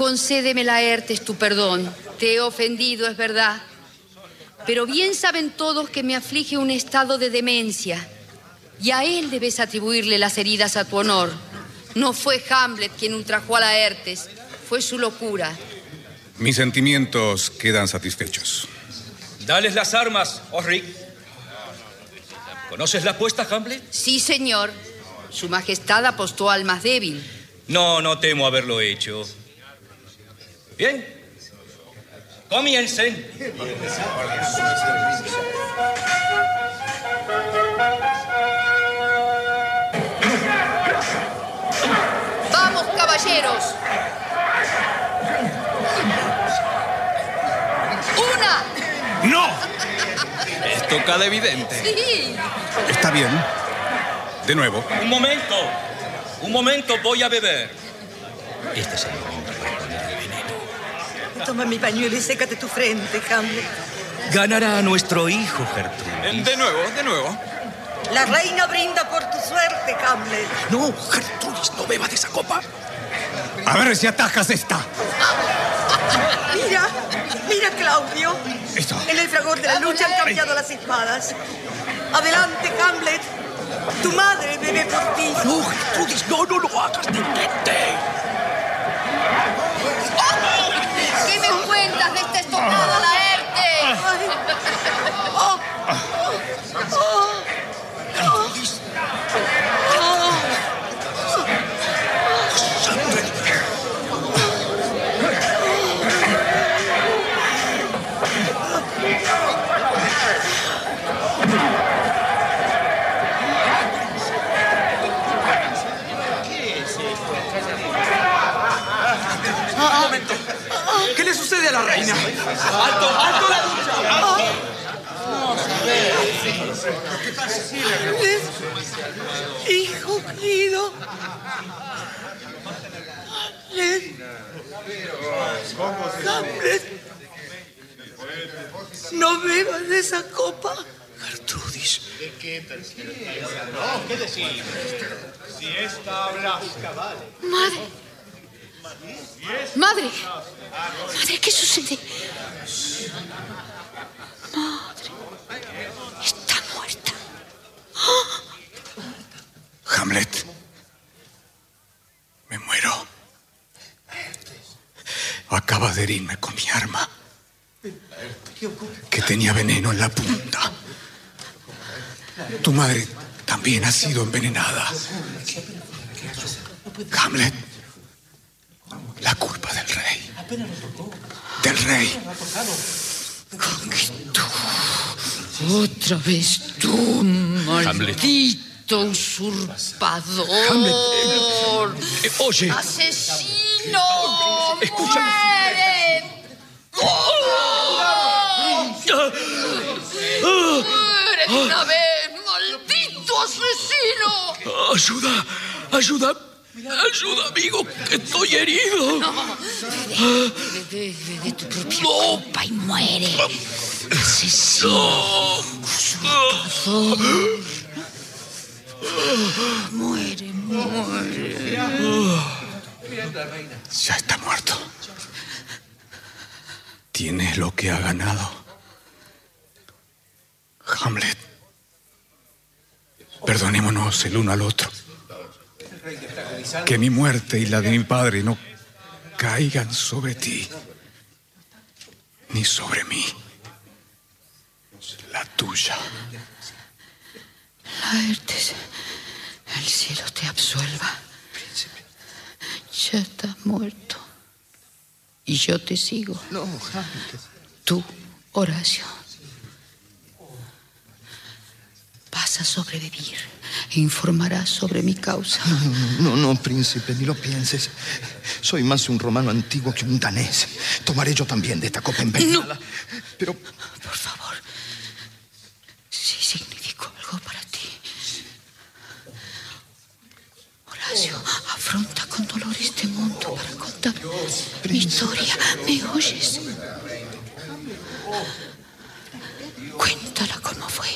Concédeme, Laertes, tu perdón. Te he ofendido, es verdad. Pero bien saben todos que me aflige un estado de demencia. Y a él debes atribuirle las heridas a tu honor. No fue Hamlet quien ultrajó a Laertes. Fue su locura. Mis sentimientos quedan satisfechos. Dales las armas, Osric. ¿Conoces la apuesta, Hamlet? Sí, señor. Su Majestad apostó al más débil. No temo haberlo hecho. Bien. Comiencen. ¡Vamos, caballeros! ¡Una! ¡No! Esto cada evidente. Sí. Está bien. De nuevo. Un momento, voy a beber. Este es el momento para ponerle veneno. Toma mi pañuelo y sécate tu frente, Hamlet. Ganará a nuestro hijo, Gertrudis. De nuevo. La reina brinda por tu suerte, Hamlet. No, Gertrudis, no beba de esa copa. A ver si atajas esta. Mira, Claudio. Eso. En el fragor de la lucha han cambiado las espadas. Adelante, Hamlet. Tu madre bebe por ti. No, Gertrudis, no lo hagas, detente. ¿Qué me cuentas de esta estocada, Laertes? Gertrudis. Un momento. ¿Qué le sucede a la reina? ¡Alto la lucha! Hijo querido. Hamlet. No bebas de esa copa. Gertrudis. ¿Qué decís? Si esta habla... Madre, ¿qué sucede? Madre, está muerta. Hamlet. Me muero. Acaba de herirme con mi arma, que tenía veneno en la punta. Tu madre también ha sido envenenada. Hamlet, la culpa del rey. Del rey. Otra vez tú, maldito usurpador. Hamlet, oye. ¡Asesino! Escucha. ¡Muere! ¡Muere de una vez, maldito asesino! Ayuda, amigo, que estoy herido. No, bebe tu propia copa y muere. Asesino, usurpador. Muere. Ya está muerto. Tiene lo que ha ganado. Hamlet, perdonémonos el uno al otro. Que mi muerte y la de mi padre no caigan sobre ti, ni sobre mí. La tuya. Laertes, el cielo te absuelva. Ya estás muerto. Y yo te sigo. No, Hamlet. Tú, Horacio, vas a sobrevivir e informarás sobre mi causa. No, príncipe, ni lo pienses. Soy más un romano antiguo que un danés. Tomaré yo también de esta copa envenenada. No. Pero... Por favor, si significó algo para ti. Horacio, afronta con dolor este mundo para contar mi historia. ¿Me oyes? Cuéntala como fue.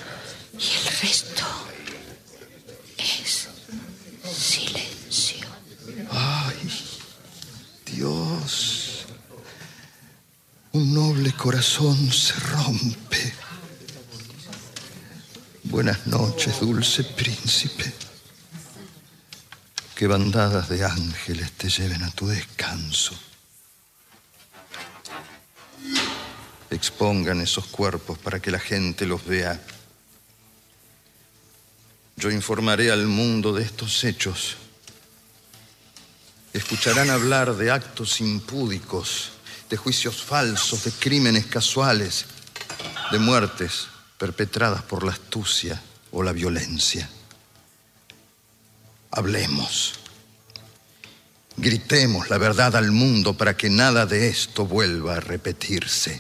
Y el resto es silencio. corazón se rompe. Buenas noches, dulce príncipe. Que bandadas de ángeles te lleven a tu descanso. Expongan esos cuerpos para que la gente los vea. Yo informaré al mundo de estos hechos. Escucharán hablar de actos impúdicos, de juicios falsos, de crímenes casuales, de muertes perpetradas por la astucia o la violencia. Hablemos. Gritemos la verdad al mundo para que nada de esto vuelva a repetirse.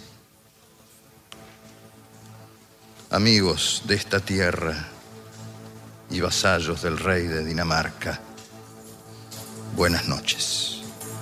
Amigos de esta tierra y vasallos del rey de Dinamarca, buenas noches.